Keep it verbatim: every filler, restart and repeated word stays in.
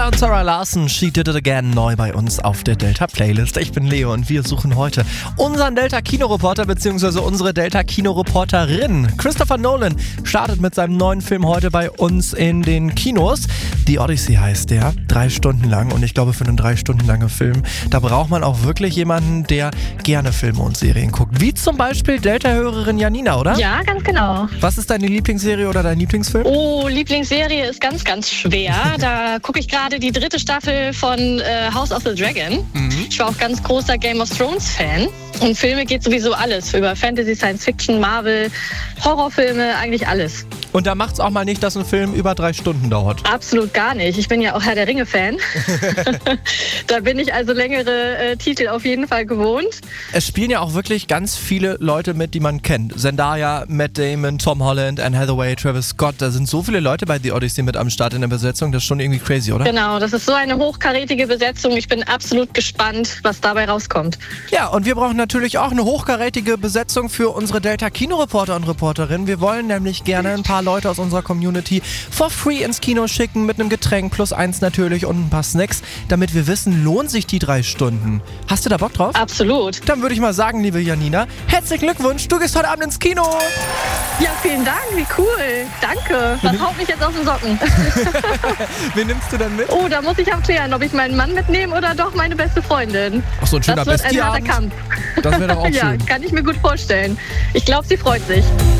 Tyler und Sarah Larson, She Did It Again, neu bei uns auf der Delta-Playlist. Ich bin Leo und wir suchen heute unseren Delta-Kinoreporter bzw. unsere Delta-Kinoreporterin. Christopher Nolan startet mit seinem neuen Film heute bei uns in den Kinos. The Odyssey heißt der, drei Stunden lang. Und ich glaube, für einen drei Stunden langen Film, da braucht man auch wirklich jemanden, der gerne Filme und Serien guckt. Wie zum Beispiel Delta-Hörerin Janina, oder? Ja, ganz genau. Was ist deine Lieblingsserie oder dein Lieblingsfilm? Oh, Lieblingsserie ist ganz, ganz schwer. Da gucke ich gerade die dritte Staffel von äh, House of the Dragon. Mhm. Ich war auch ganz großer Game of Thrones Fan. Und Filme geht sowieso alles. Über Fantasy, Science Fiction, Marvel, Horrorfilme, eigentlich alles. Und da macht's auch mal nicht, dass ein Film über drei Stunden dauert. Absolut gar nicht. Ich bin ja auch Herr der Ringe-Fan. Da bin ich also längere äh, Titel auf jeden Fall gewohnt. Es spielen ja auch wirklich ganz viele Leute mit, die man kennt. Zendaya, Matt Damon, Tom Holland, Anne Hathaway, Travis Scott. Da sind so viele Leute bei The Odyssey mit am Start in der Besetzung. Das ist schon irgendwie crazy, oder? Genau, das ist so eine hochkarätige Besetzung. Ich bin absolut gespannt, was dabei rauskommt. Ja, und wir brauchen natürlich auch eine hochkarätige Besetzung für unsere Delta-Kinoreporter und Reporterinnen. Wir wollen nämlich gerne ein paar Leute aus unserer Community for free ins Kino schicken mit einem Getränk plus eins natürlich und ein paar Snacks, damit wir wissen, lohnt sich die drei Stunden. Hast du da Bock drauf? Absolut. Dann würde ich mal sagen, liebe Janina, herzlichen Glückwunsch, du gehst heute Abend ins Kino. Ja, vielen Dank, wie cool. Danke. Was haut mich jetzt aus den Socken? Wen nimmst du denn mit? Oh, da muss ich abklären, ob ich meinen Mann mitnehme oder doch meine beste Freundin. Ach so, ein schöner Das wird ein harter Bestie-Abend. Kampf. Das wäre doch auch Ja, schön. kann ich mir gut vorstellen. Ich glaube, sie freut sich.